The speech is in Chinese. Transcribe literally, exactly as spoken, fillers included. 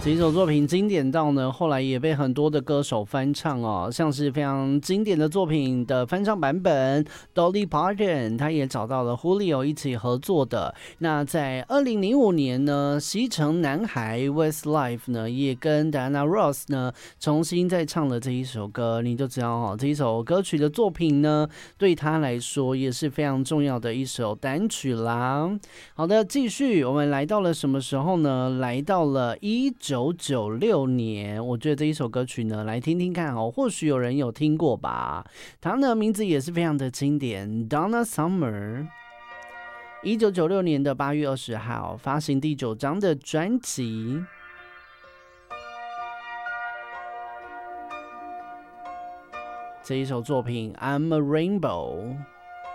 这一首作品经典到呢，后来也被很多的歌手翻唱哦，像是非常经典的作品的翻唱版本 ，Dolly Parton 他也找到了 Julio 一起合作的。那在二零零五年呢，西城男孩 Westlife 呢也跟 Diana Ross 呢重新再唱了这一首歌，你就知道哦，这一首歌曲的作品呢，对他来说也是非常重要的一首单曲啦。好的，继续，我们来到了什么时候呢？来到了一九九六年，我觉得这一首歌曲呢，来听听看哦，或许有人有听过吧。它呢名字也是非常的经典 ，Donna Summer。一九九六年的八月二十号发行第九张的专辑。这一首作品《I'm a Rainbow》。